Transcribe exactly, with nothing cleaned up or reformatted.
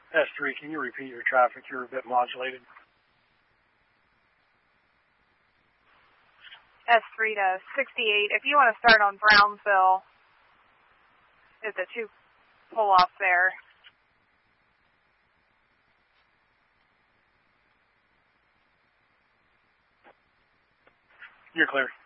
S three, can you repeat your traffic? You're a bit modulated. S three to sixty-eight. If you want to start on Brownsville, is the two pull-offs there. You're clear.